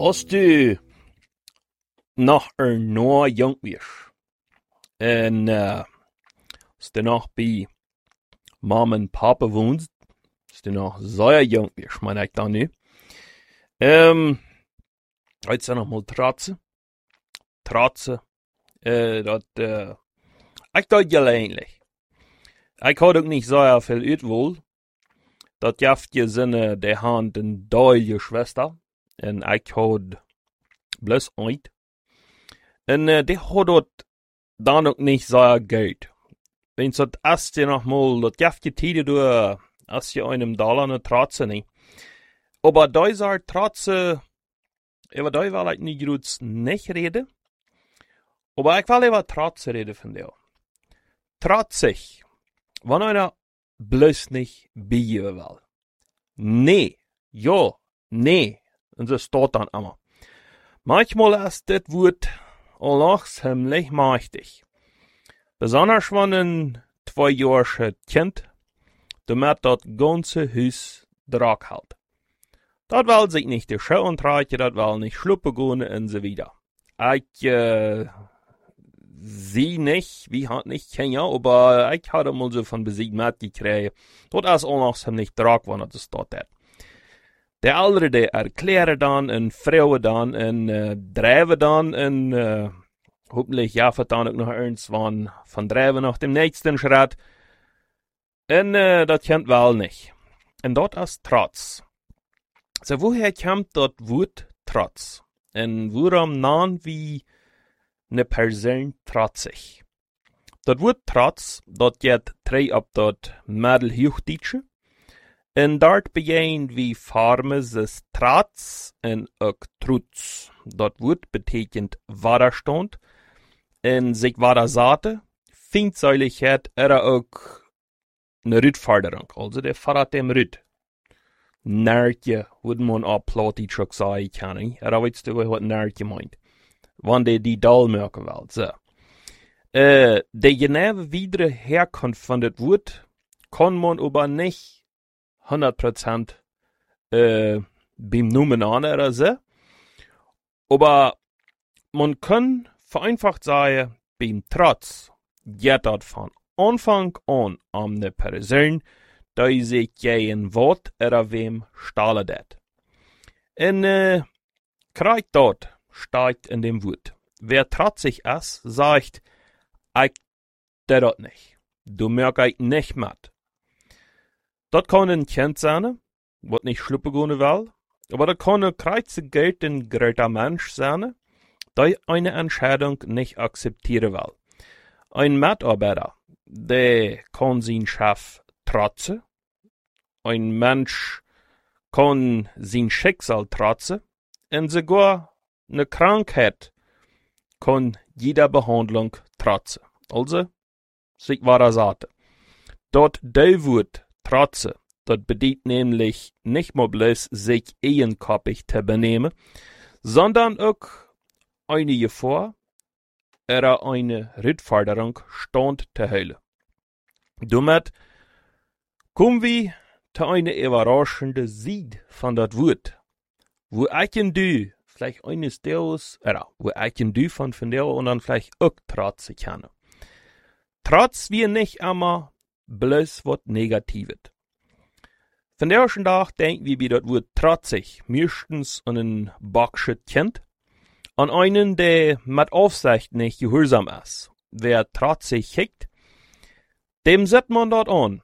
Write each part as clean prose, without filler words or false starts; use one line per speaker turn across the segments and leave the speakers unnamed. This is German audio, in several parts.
Als du nog erna jong was en als du nog bij mama en papa woont, als du nog zeer jong was, meine ik dan nu, uit ze nog mal trotsen, dat, ik dacht je eigenlijk. Ik had ook niet zo veel uitwohl. Dat jaft je zinnen, de hand een dooie Schwester. En ik had bloß ooit. En die had dat dan ook niet zo geld. Wens dat als je nog mal, dat jaft je tijden door, als je einem Dollar ne trotsen niet. Aber deze trotsen, over die wil ik niet goed niet reden. Aber ik wil over trotsen reden van jou. Trotzig. Wanneer einer bloß nicht biegen will. Nee, ja, nee. Und so steht dann immer. Manchmal ist das Wort ziemlich mächtig. Besonders wenn ein 2-jähriges Kind damit das ganze Haus Drag hält. Das will sich nicht die Schuhe tragen, das will nicht schluppen gehen und so weiter. Ich, sie nicht, wie hat nicht kennen, aber ich hatte mal so von Besieg mitgekriegt. Das ist auch noch ziemlich Drag, wenn das dort hat. Der andere, der erklären dann, und Frauen dann, und Dreiven dann, und hoffentlich jaffet dann auch noch irgendwann von Dreiven nach dem nächsten Schritt. Und das kennt wel nicht. Und dort ist Trotz. So, woher kommt das Wort Trotz? Und warum nahen wie ne Person trotzig? Das Wort Trotz, das geht drei ab das Mittelhochdeutsche. En dort begint wie Farmes des Trotz en ook Trutz. Dat woord betekent Widerstand en zich Widerseite, Feindseiligkeit oder ook eine Rütforderung. Also der fordert dem Rüt. Nertje, würde man auch Plattdeutsch auch sagen können. Oder weißt du, was Nertje meint? Wenn die Dall merken will. So. Die genaue widere Herkunft von das Wort kann man aber nicht 100% beim Namen an oder so. Aber man kann vereinfacht sagen, beim Trotz geht das von Anfang an eine Person, die sich gegen Wort oder wem stahlen dat. Und kriegt dort steigt in dem Wort. Wer trotzig ist, sagt, ich das nicht. Du merkst ich nicht mit. Dat kann ein Kind sein, wat nicht schluppen gehen will, aber das kann ein kreuzig ein großer Mensch sein, der eine Entscheidung nicht akzeptieren will. Ein Mitarbeiter, der kann sein Chef trotzen. Ein Mensch kann sein Schicksal trotzen. Und sogar eine Krankheit kann jeder Behandlung trotzen. Also, sich wahrer Sache. Dort der Wort Trotze, das bedeutet nämlich nicht mal bloß sich eigenkoppig zu benehmen, sondern auch eine Gefahr oder eine Rückforderung stand zu halten. Damit kommen wir zu einer überraschenden Seite von das Wort, wo ich und du vielleicht eines Deus, oder wo ich und du von der und dann vielleicht auch trotzen können. Trotz wir nicht immer bloß was Negatives. Von der ersten Tag denken wir bei das Wort trotzig meistens an einen Backschütt Kind, an einen, der mit Aufsicht nicht gehorsam ist. Wer trotzig kickt, dem sieht man dort an.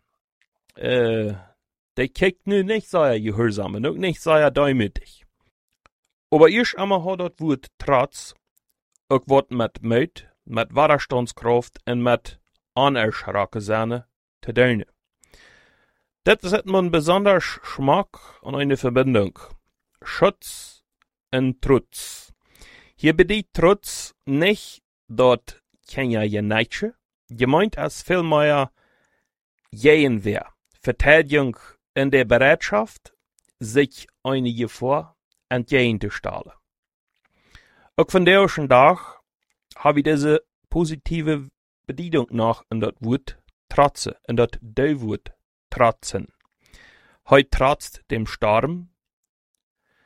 Der kickt nu nicht sehr gehorsam und auch nicht sehr demütig. Aber erst einmal hat das Wort Trotz auch was mit Mut, mit Widerstandskraft und mit Anerschrocken sein zu tun. Das hat man besonders Geschmack an eine Verbindung. Schutz und Trutz. Hier bedeutet Trutz nicht dort Kenya Jeneitsche. Gemeint ist vielmehr Gegenwehr, Verteidigung in der Bereitschaft, sich eine Gefahr entgegenzustellen. Auch von der ersten Tag habe ich diese positive Bedeutung nach in das Wort Trotze, in das Wort trotzen. Heu trotzt dem Sturm,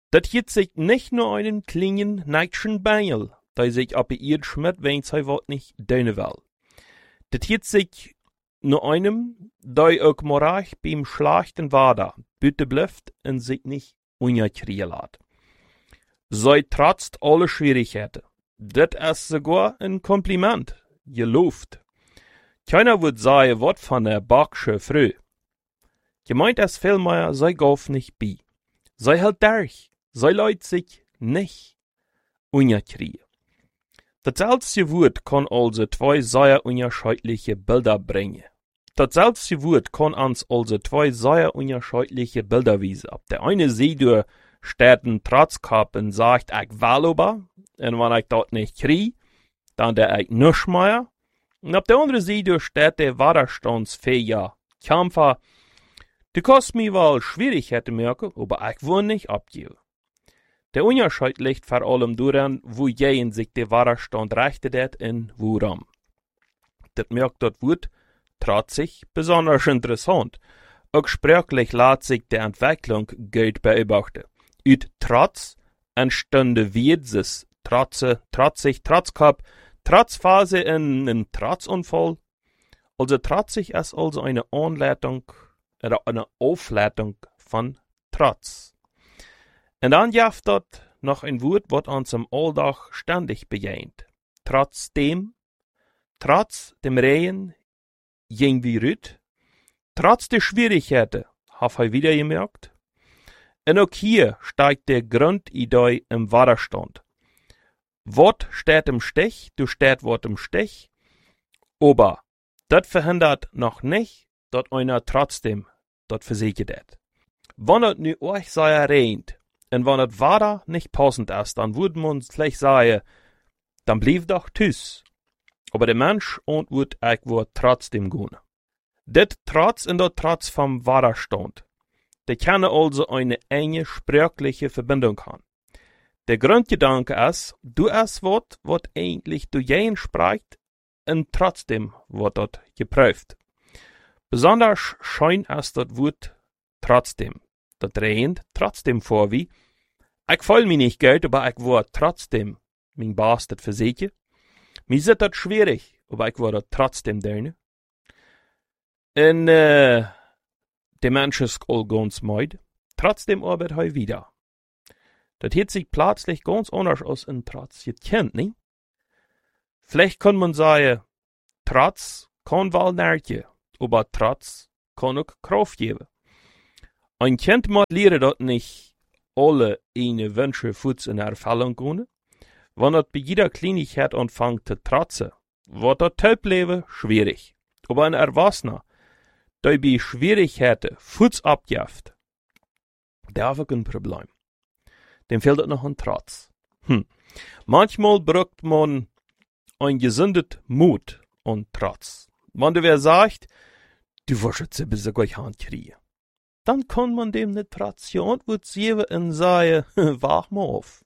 Dat hiet sich nicht nur einen kleinen, neitschen Beil, der sich ab ihr schmidt, wenn sie wat nicht döne will. Dat hiet sich nur einem, der auch morach beim Schlachten Wader bitte blüfft und sich nicht unerkriegen lässt. Sei trotz alle Schwierigkeiten. Dat ist sogar ein Kompliment, geloofd. Keiner wird sagen, wat von der Backsche Früh. Gemeint ist vielmehr, sei gauf nicht bei. Sei halt durch. Sei leut sich nicht unerkriegen. Das selbste Wort kann also zwei sehr unterschiedliche Bilder bringen. Das selbste Wort kann uns also zwei sehr unterschiedliche Bilder weisen. Auf der eine Seite steht ein Trotzkopf und sagt, ich will aber, und wenn ich das nicht kriege, dann der ich nichts mehr. Und auf der anderen Seite steht der widerstandsfähige Kämpfer, du kannst mir wohl Schwierigkeiten merken, aber ich will nicht abgeben. Der Unterschied liegt vor allem daran, wo jeden sich der Widerstand richtet und woran. Das merkt das Wort trotzig besonders interessant. Auch sprachlich lässt sich die Entwicklung gut beobachten. Ut Trotz entstünde Wiedses, trotzig, Trotzkopf, Trotzphase in einen Trotzunfall. Also trotzig ist also eine Anleitung oder eine Aufleitung von Trotz. Und dann jaft dort noch ein Wort, was uns im Alltag ständig begegnet. Trotz dem Regen, ging wie rüt, trotz der Schwierigkeiten, hab ich wieder gemerkt. Und auch hier steigt der Grundidee im Widerstand. Wort steht im Stich, du steht Wort im Stich, aber das verhindert noch nicht, dass einer trotzdem das versichert. Wenn es nu euch sehr regnet, und wenn es Wetter nicht passend ist, dann würden wir uns gleich sagen, dann blieb doch tschüss. Aber der Mensch antwortet, ich wird trotzdem gehen. Das Trotz und das Trotz vom Widerstand, die können also eine enge sprachliche Verbindung haben. Der Grundgedanke ist, du es was eigentlich du jeden spricht, und trotzdem wird dort geprüft. Besonders schön ist das Wort trotzdem. Das regnet trotzdem vor wie, ich fühl mich nicht gut, aber ich wird trotzdem mein Bestes versichern. Mir ist das schwierig, aber ich würde trotzdem tun. Und der Mensch ist all ganz müde. Trotzdem arbeitet er wieder. Das hört sich plötzlich ganz anders aus in Trotz. Ihr kennt, nicht? Vielleicht kann man sagen, Trotz kann wohl nerven, aber Trotz kann auch Kraft geben. Ein Kind muss lernen, dass nicht alle eine Wünsche Fuß in Erfüllung können. Wenn das bei jeder Kleinigkeit anfängt zu trotzen, wird das Tableben schwierig. Aber ein Erwachsener, der bei Schwierigkeiten Fuß abgibt, der hat kein Problem. Dem fehlt es noch ein Trotz. Manchmal braucht man ein gesundet Mut und Trotz. Wenn der wer sagt, du wirst jetzt bis gleich Hand kriegen, dann kann man dem eine Tration geben und sagen, wach mal auf.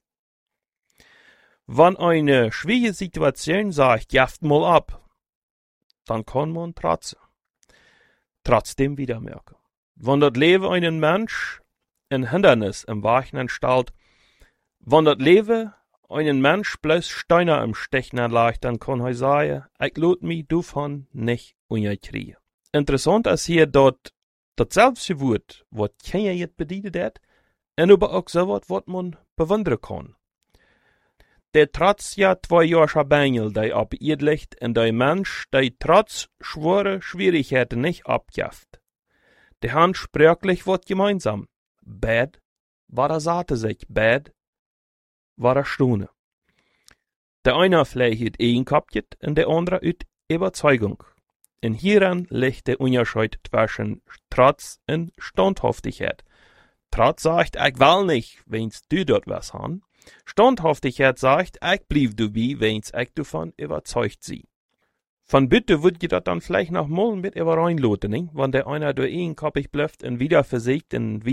Wenn eine schwierige Situation sagt, jaft mal ab, dann kann man trotzen. Trotzdem wieder merken. Wenn das Leben einen Mensch ein Hindernis im Weg stellt, wenn das Leben einen Mensch bloß Steine im Stechen anlegt, dann kann er sagen, ich lut mich davon nicht unerkriegen. Interessant ist hier, dort dasselbe Wort, was keiner jetzt bedient hat, und aber auch so was man bewundern kann. Der trotz ja 2 Jahre Bengel, der ab ihr liegt, und der Mensch, der trotz schwere Schwierigkeiten nicht abgibt. Der haben sprachlich was gemeinsam. Bad war er sagte sich, bad war er Stune. Der eine vielleicht ein kapiert und der andere ut Überzeugung. Und hieran liegt der Unterschied zwischen Trotz und Standhaftigkeit. Trotz sagt, ich will nicht, wenn's du dort was han. Standhaftigkeit sagt, ich blieb dabei, wenn's ich davon überzeugt sie. Von bitte würd je dat dann vielleicht noch mal mit über reinloten, nicht? Wenn der einer durch einen kappig blöfft und wieder versiegt, dann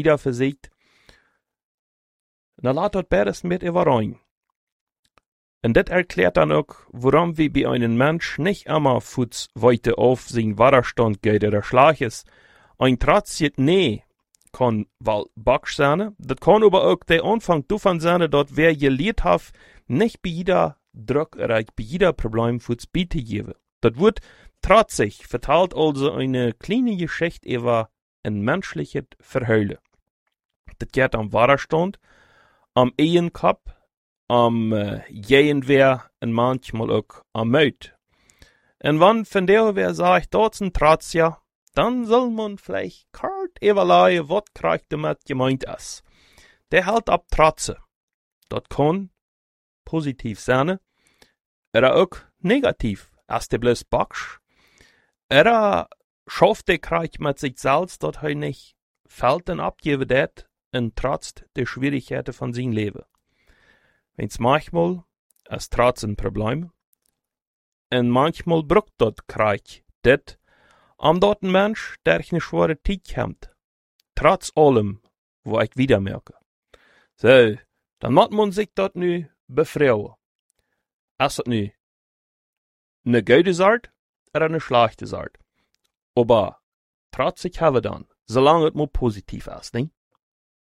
lat dort beides mit über rein. Und das erklärt dann auch, warum wir bei einem Mensch nicht immer Fuß weiter auf sein Widerstand geht oder Schlag ist. Ein Trotz jetzt nee, kan wel baksch zijn. Dat kan aber ook de aanvang daarvan zijn dat wer je leerd heeft, niet bij jeder druk bij jeder probleem voets bij te geven. Dat wordt trotzig vertelt also eine kleine Geschichte über ein menschliches Verheulen. Das geht am Widerstand, am Ehenkap, am Jehenwehr und manchmal auch am Mut. Und wenn von der wer sagt, dort ist ein Trotz, ja, dann soll man vielleicht kalt überlegen, was kriegt damit gemeint ist. Der hält ab Trotze. Das kann positiv sein, oder auch negativ. Als der bloß baksch, schafft der Krieg mit sich selbst, dass er nicht Felden abgeben wird und trotz der Schwierigkeiten von seinem Leben. Wenn's manchmal ist trotz ein Problem und manchmal braucht dort Krieg das, dort ein Mensch, der eine schwere Zeit hat, trotz allem, wo ich wieder merke. So, dann muss man sich dort nu befreien. Ist das nu eine gute Sache oder eine schlechte Sache? Aber trotzig haben wir dann, solange es mal positiv ist, nicht?